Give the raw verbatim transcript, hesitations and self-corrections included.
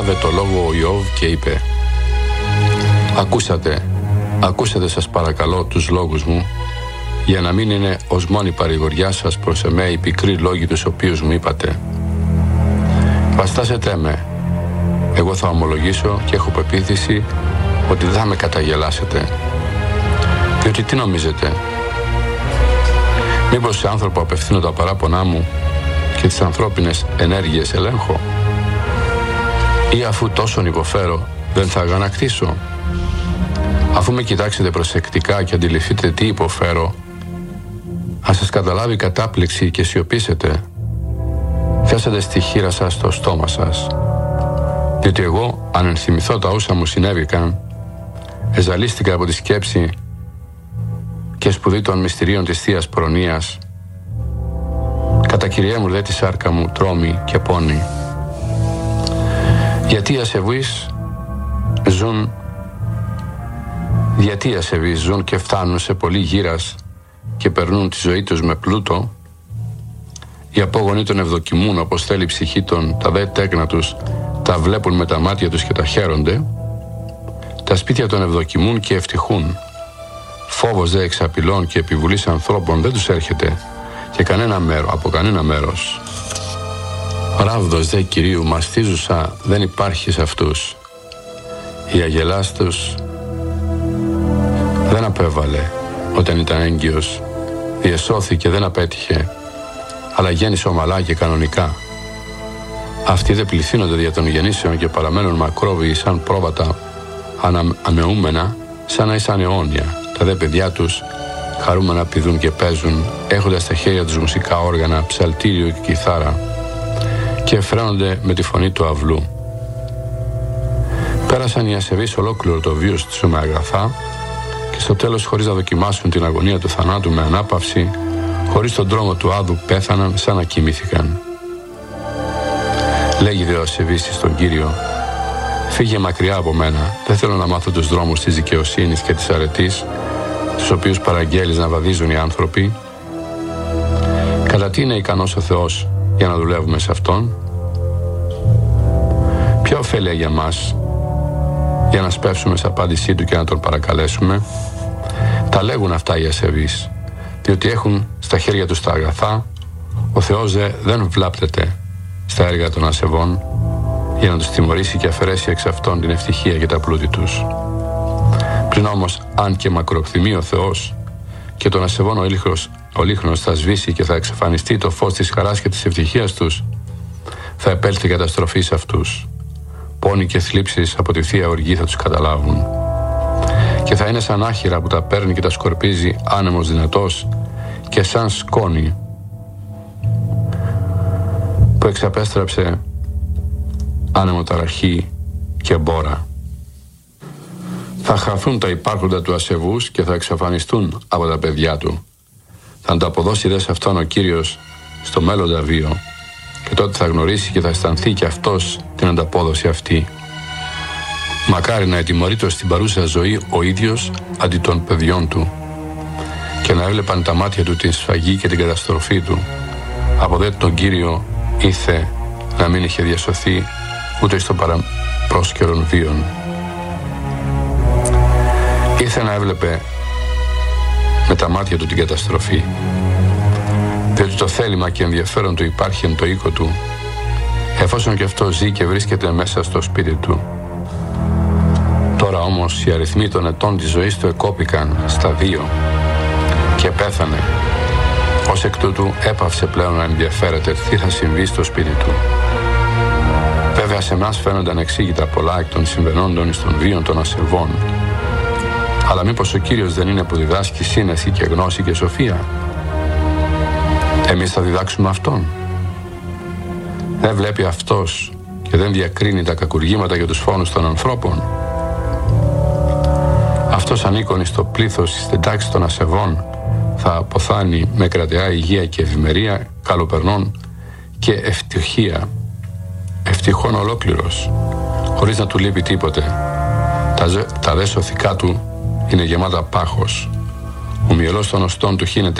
έλαβε το λόγο ο Ιώβ και είπε: «Ακούσατε, ακούσατε σας παρακαλώ τους λόγους μου, για να μην είναι ως μόνη παρηγοριά σας προς εμέ οι πικροί λόγοι τους οποίους μου είπατε. Βαστάσετε με, εγώ θα ομολογήσω και έχω πεποίθηση ότι δεν θα με καταγελάσετε. Διότι τι νομίζετε, μήπως σε άνθρωπο απευθύνω τα παράπονά μου και τις ανθρώπινες ενέργειες ελέγχω? Ή αφού τόσον υποφέρω δεν θα αγανακτήσω? Αφού με κοιτάξετε προσεκτικά και αντιληφθείτε τι υποφέρω, αν σας καταλάβει η κατάπληξη και σιωπήσετε, πιάσατε στη χείρα σας στο στόμα σας. Διότι εγώ, αν ενθυμηθώ τα όσα μου συνέβηκαν, εζαλίστηκα από τη σκέψη και σπουδή των μυστηρίων της Θείας Προνοίας. Κατά Κυριέ μου δε τη σάρκα μου τρόμη και πόνη. Γιατί οι ασεβείς ζουν, γιατί οι ασεβείς ζουν και φτάνουν σε πολύ γύρας και περνούν τη ζωή τους με πλούτο? Οι απόγονοι τον ευδοκιμούν όπως θέλει η ψυχή των, τα δε τέκνα τους τα βλέπουν με τα μάτια τους και τα χαίρονται. Τα σπίτια των ευδοκιμούν και ευτυχούν. Φόβος δε εξαπειλών και επιβουλής ανθρώπων δεν τους έρχεται και κανένα μέρο, από κανένα μέρος. Ράβδος δε Κυρίου μαστίζουσα δεν υπάρχει σε αυτούς. Η αγελάς τους δεν απέβαλε όταν ήταν έγκυος, διεσώθηκε δεν απέτυχε, αλλά γέννησε ομαλά και κανονικά. Αυτοί δεν πληθύνονται δια των γεννήσεων και παραμένουν μακρόβιοι σαν πρόβατα αναμεούμενα, σαν να ήσαν αιώνια. Τα δε παιδιά τους χαρούμενα πηδούν και παίζουν, έχοντας στα χέρια τους μουσικά όργανα, ψαλτήριο και κιθάρα, και φρένονται με τη φωνή του αυλού. Πέρασαν οι ασεβείς ολόκληρο το βίο τους με αγαθά και στο τέλος, χωρίς να δοκιμάσουν την αγωνία του θανάτου με ανάπαυση, χωρίς τον δρόμο του άδου πέθαναν σαν να κοιμήθηκαν. Λέγει δε ο ασεβής στον Κύριο: «Φύγε μακριά από μένα, δεν θέλω να μάθω τους δρόμους της δικαιοσύνης και της αρετής, τους οποίους παραγγέλεις να βαδίζουν οι άνθρωποι». Κατά τι είναι ικανός ο Θεός για να δουλεύουμε σε Αυτόν? Ποια ωφέλεια για μας για να σπεύσουμε σε απάντησή Του και να Τον παρακαλέσουμε? Τα λέγουν αυτά οι ασεβείς, διότι έχουν στα χέρια τους τα αγαθά. Ο Θεός δε δεν βλάπτεται στα έργα των ασεβών, για να τους τιμωρήσει και αφαιρέσει εξ αυτών την ευτυχία και τα πλούτη τους. Πριν όμως, αν και μακροκτιμεί ο Θεός και τον ασεβών ο ήλιχνος, ο λίχνος θα σβήσει και θα εξαφανιστεί το φως της χαράς και της ευτυχίας τους, θα επέλθει καταστροφή σε αυτούς. Πόνοι και θλίψεις από τη Θεία Οργή θα τους καταλάβουν. Και θα είναι σαν άχυρα που τα παίρνει και τα σκορπίζει άνεμος δυνατός, και σαν σκόνη που εξαπέστραψε άνεμο ταραχή και μπόρα. Θα χαθούν τα υπάρχοντα του ασεβούς και θα εξαφανιστούν από τα παιδιά του. Θα ανταποδώσει δε σε αυτόν ο Κύριος στο μέλλοντα βίο, και τότε θα γνωρίσει και θα αισθανθεί και αυτός την ανταπόδοση αυτή. Μακάρι να ετιμωρείτο στην παρούσα ζωή ο ίδιος αντί των παιδιών του, και να έβλεπαν τα μάτια του την σφαγή και την καταστροφή του. Από δε τον Κύριο ήθε να μην είχε διασωθεί ούτε στο παραπρόσκαιρον βίον. Ήθε να έβλεπε με τα μάτια του την καταστροφή, διότι το θέλημα και ενδιαφέρον του υπάρχει εν το οίκο του, εφόσον και αυτό ζει και βρίσκεται μέσα στο σπίτι του. Τώρα όμως οι αριθμοί των ετών της ζωής του εκόπηκαν στα δύο και πέθανε. Ως εκ τούτου έπαυσε πλέον να ενδιαφέρεται τι θα συμβεί στο σπίτι του. Βέβαια σε εμάς φαίνονται ανεξήγητα πολλά εκ των συμβαινόντων εις των βίων των ασεβών. Αλλά μήπως ο Κύριος δεν είναι που διδάσκει σύνεση και γνώση και σοφία? Εμείς θα διδάξουμε Αυτόν. Δεν βλέπει Αυτός και δεν διακρίνει τα κακουργήματα και τους φόνους των ανθρώπων? Αυτός ανήκονει στο πλήθος στην τάξη των ασεβών θα αποθάνει με κρατεά υγεία και ευημερία, καλοπερνών και ευτυχία, ευτυχών ολόκληρος, χωρίς να του λείπει τίποτε. Τα, τα δε σωθικά του είναι γεμάτα πάχος. Ο μυελός των οστών του χύνεται